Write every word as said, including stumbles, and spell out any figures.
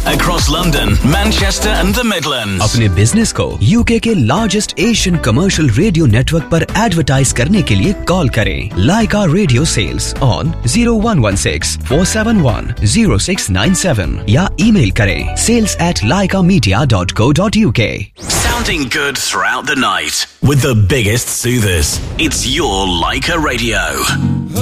across London, Manchester and the Midlands. अपने business को UK के largest Asian commercial radio network पर advertise करने के लिए कॉल करें लाइका radio sales on zero one one six four seven one zero six nine seven या email करें sales at laika media dot co dot uk. Sounding good throughout the night with the biggest soothers. It's your Leica Radio.